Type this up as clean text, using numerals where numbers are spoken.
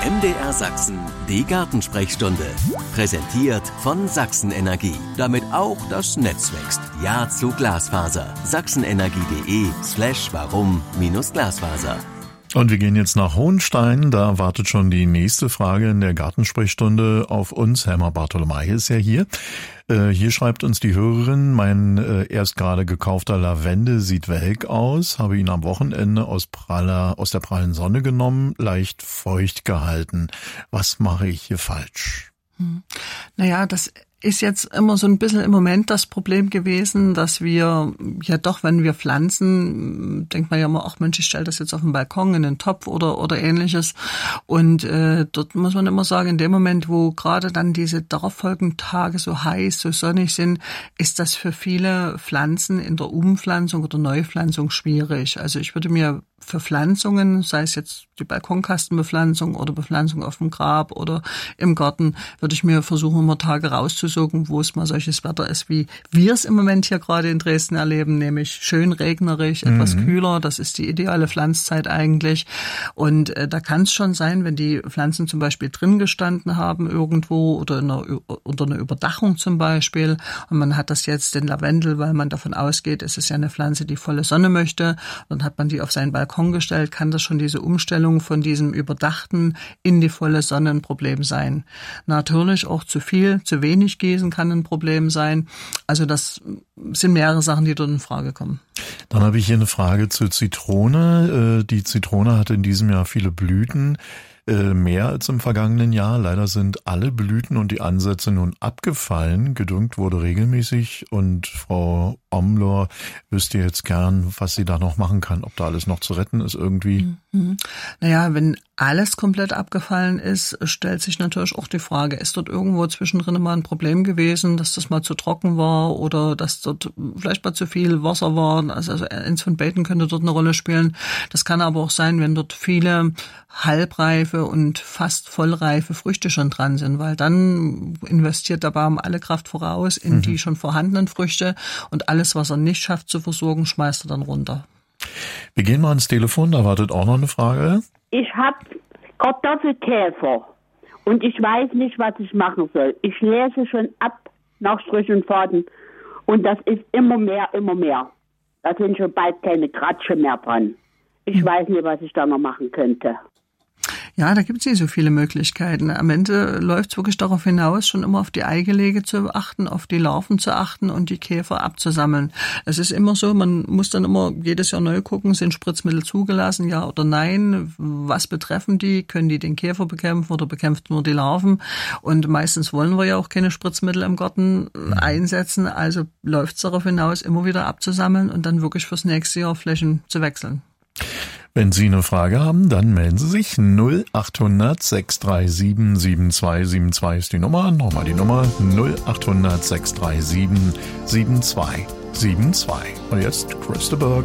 MDR Sachsen, die Gartensprechstunde. Präsentiert von Sachsen Energie. Damit auch das Netz wächst. Ja zu Glasfaser. sachsenenergie.de/warum-Glasfaser. Und wir gehen jetzt nach Hohenstein. Da wartet schon die nächste Frage in der Gartensprechstunde auf uns. Helma Bartolomei ist ja hier. Hier schreibt uns die Hörerin, mein erst gerade gekaufter Lavende sieht welk aus, habe ihn am Wochenende aus der prallen Sonne genommen, leicht feucht gehalten. Was mache ich hier falsch? Naja, das ist jetzt immer so ein bisschen im Moment das Problem gewesen, dass wir ja doch, wenn wir pflanzen, denkt man ja immer, ach Mensch, ich stelle das jetzt auf den Balkon in einen Topf oder ähnliches. Und dort muss man immer sagen, in dem Moment, wo gerade dann diese darauffolgenden Tage so heiß, so sonnig sind, ist das für viele Pflanzen in der Umpflanzung oder Neupflanzung schwierig. Also ich würde mir für Pflanzungen, sei es jetzt die Balkonkastenbepflanzung oder Bepflanzung auf dem Grab oder im Garten, würde ich mir versuchen, immer Tage rauszusuchen, wo es mal solches Wetter ist, wie wir es im Moment hier gerade in Dresden erleben, nämlich schön regnerisch, etwas kühler. Das ist die ideale Pflanzzeit eigentlich. Und da kann es schon sein, wenn die Pflanzen zum Beispiel drin gestanden haben irgendwo oder unter einer Überdachung zum Beispiel und man hat das jetzt, den Lavendel, weil man davon ausgeht, es ist ja eine Pflanze, die volle Sonne möchte, dann hat man die auf seinen Balkon gestellt, kann das schon diese Umstellung von diesem Überdachten in die volle Sonne ein Problem sein. Natürlich auch zu viel, zu wenig gießen kann ein Problem sein. Also das sind mehrere Sachen, die dort in Frage kommen. Dann habe ich hier eine Frage zur Zitrone. Die Zitrone hatte in diesem Jahr viele Blüten. Mehr als im vergangenen Jahr. Leider sind alle Blüten und die Ansätze nun abgefallen. Gedüngt wurde regelmäßig und Frau Omlor wüsste jetzt gern, was sie da noch machen kann, ob da alles noch zu retten ist irgendwie. Naja, wenn alles komplett abgefallen ist, stellt sich natürlich auch die Frage, ist dort irgendwo zwischendrin mal ein Problem gewesen, dass das mal zu trocken war oder dass dort vielleicht mal zu viel Wasser war. Also eins von beiden könnte dort eine Rolle spielen. Das kann aber auch sein, wenn dort viele halbreife und fast vollreife Früchte schon dran sind, weil dann investiert der Baum alle Kraft voraus in die schon vorhandenen Früchte und alles, was er nicht schafft zu versorgen, schmeißt er dann runter. Wir gehen mal ans Telefon, da wartet auch noch eine Frage. Ich habe Kartoffelkäfer und ich weiß nicht, was ich machen soll. Ich lese schon ab nach Strich und Faden und das ist immer mehr. Da sind schon bald keine Kratsche mehr dran. Ich weiß nicht, was ich da noch machen könnte. Ja, da gibt es nicht so viele Möglichkeiten. Am Ende läuft es wirklich darauf hinaus, schon immer auf die Eigelege zu achten, auf die Larven zu achten und die Käfer abzusammeln. Es ist immer so, man muss dann immer jedes Jahr neu gucken, sind Spritzmittel zugelassen, ja oder nein? Was betreffen die? Können die den Käfer bekämpfen oder bekämpft nur die Larven? Und meistens wollen wir ja auch keine Spritzmittel im Garten einsetzen. Also läuft es darauf hinaus, immer wieder abzusammeln und dann wirklich fürs nächste Jahr Flächen zu wechseln. Wenn Sie eine Frage haben, dann melden Sie sich 0800 637 7272 ist die Nummer. Nochmal die Nummer 0800 637 7272. Und jetzt Chris de Burgh.